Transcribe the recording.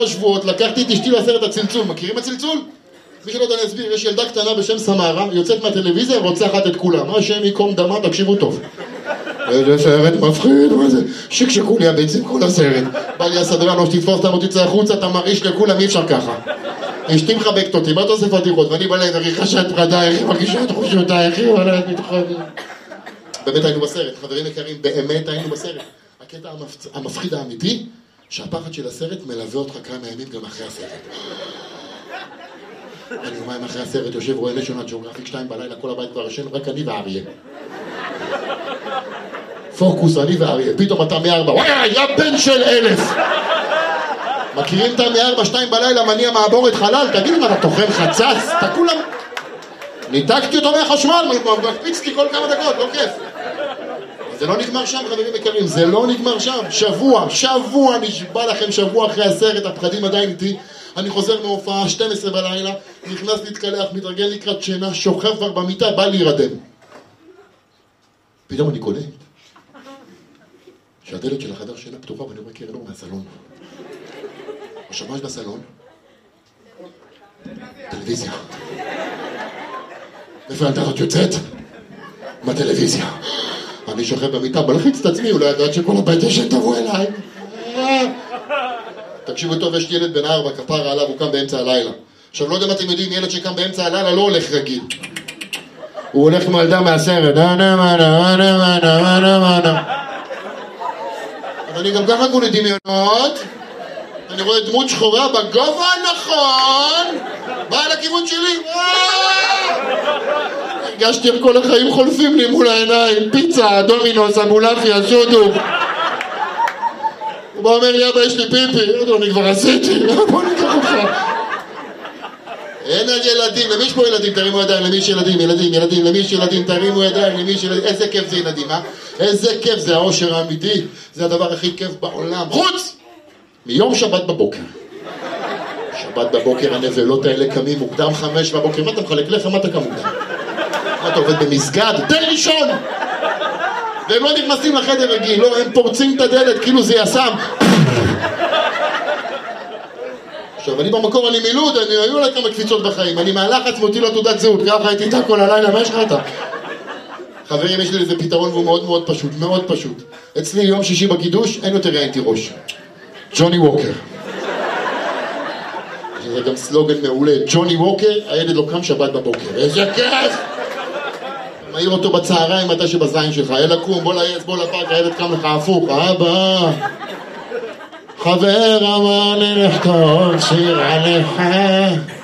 שבועות לקחתי את אשתי לסרט הצלצול. מכירים הצלצול? מי שלא יודע אני אסביר, יש ילדה קטנה בשם סמרה, יוצאת מהטלוויזיה, רוצחת את כולם. מה השם יקום דמה, תקשיבו טוב. זה סרט מפחיד, מה זה? שקשקו לי הביצים כל הסרט. בא לי הסדרן, או שתתפוס אותם, או תצא החוצה, אתה מרעיש לכולם, אי אפשר ככה. אשתי מחבקת אותי, מה אתה עושה פתיחות? ואני בלב, אחי חשת פרדה, אחי מרגישה את חושיותה, אחי וואלה, מתחוני. באמת היינו בסרט, חברים יקרים, באמת היינו בסרט. הקטע המפחיד האמיתי, שהפחד של הסרט מלווה אותך כמה ימים גם אחרי הסרט. אני יומיים אחרי הסרט יושב רואה נשיונל ג'אוגרפיק 2 בלילה, כל הבית כבר ישן, רק אני ואריה. פוקוס, אני ואריה, פתאום אתה מ-4, וואי, יא בן של 1000! מכירים את ה-4, 2 בלילה, מניע מעבורת חלל, תגיד אם אתה תאכל חצץ, אתה כולם... ניתקתי אותו מהחשמל, מקפיצתי כל כמה דקות, לא כיף. זה לא נגמר שם, חברים יקרים, זה לא נגמר שם. שבוע, נשבע לכם, שבוע אחרי הסרט, הפחדים עדיין איתי. אני חוזר מהופעה, 12 בלילה, נכנס להתקלח, מתרגל לקראת שינה, שוכב כבר במיטה, בא להירדם. פתאום אני קולט שהדלת של החדר שינה פתוחה ואני רואה קרן אור מהסלון. עכשיו מה יש בסלון? טלוויזיה. איפה הילדה הזאת יוצאת? מהטלוויזיה. אני שוכב במיטה, בלחיץ את עצמי, אולי ידעת שכל הבית ישן תבוא אליי. תקשיבו טוב, יש ילד בן 4, כפרה עליו, הוא קם באמצע הלילה. עכשיו לא יודע מה אתם יודעים, ילד שקם באמצע הלילה לא הולך רגיל. הוא הולך כמו ילדה מהסרט. אבל אני גם ככה כולי דמיונות. אני רואה דמות שחורה בגובה הנכון. באה לכיוון שלי. הרגשתי איך כל החיים חולפים לי מול העיניים. פיצה, דומינוס, אמולפיה, שודו. הוא בא אומר לי, אבא יש לי פיפי. אני כבר עשיתי. בוא ניקח אותך. אין על ילדים, למי יש פה ילדים? תרימו ידיים, למי יש ילדים, ילדים, למי יש ילדים, תרימו ידיים, למי יש ילדים. איזה כיף זה ילדים, אה? איזה כיף זה האושר האמיתי. זה הדבר הכי כיף בעולם. חוץ! מיום שבת בבוקר. שבת בבוקר הנבלות האלה קמים מוקדם 5 בבוקר. מה אתה מחלק לך? מה אתה קם מוקדם? מה אתה עובד במסגד? תן לישון! והם לא נכנסים לחדר רגיל, לא, הם פורצים את הדלת כאילו זה יסם. עכשיו, אני במקור, אני מילוד, היו לה כמה קפיצות בחיים. אני מהלחץ מוציא לו תעודת זהות, ככה הייתי איתה כל הלילה, מה יש לך איתה? חברים, יש לי איזה פתרון והוא מאוד מאוד פשוט, מאוד פשוט. אצלי יום שישי בקידוש, אין יותר ראיינתי ראש. ג'וני ווקר. זה גם סלוגן מעולה. ג'וני ווקר, הילד לא קם שבת בבוקר. איזה כיף! מעיר אותו בצהריים, מתי שבזין שלך. אלה קום, בוא לעץ, בוא לפאק, הילד קם לך הפוך. אבא! חבר אמר לי לכתוב שיר עליך